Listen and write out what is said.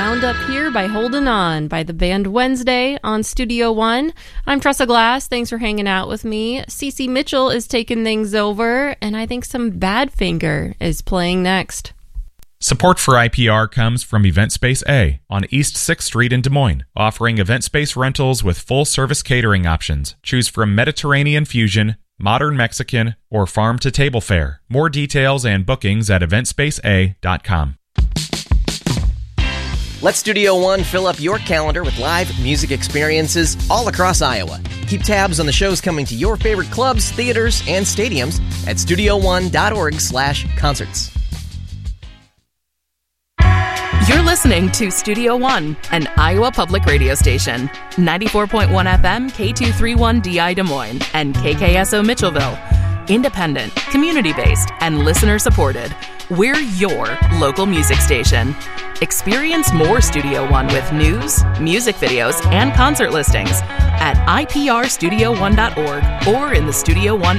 Wound Up Here by Holding On by the band Wednesday on Studio One. I'm Tressa Glass. Thanks for hanging out with me. Cece Mitchell is taking things over, and I think some Badfinger is playing next. Support for IPR comes from Event Space A on East 6th Street in Des Moines, offering event space rentals with full-service catering options. Choose from Mediterranean fusion, modern Mexican, or farm-to-table fare. More details and bookings at eventspaceA.com. Let Studio One fill up your calendar with live music experiences all across Iowa. Keep tabs on the shows coming to your favorite clubs, theaters, and stadiums at studio1.org/concerts. You're listening to Studio One, an Iowa public radio station. 94.1 FM, K231DI Des Moines, and KKSO Mitchellville. Independent, community-based, and listener-supported. We're your local music station. Experience more Studio One with news, music videos, and concert listings at iprstudio1.org or in the Studio One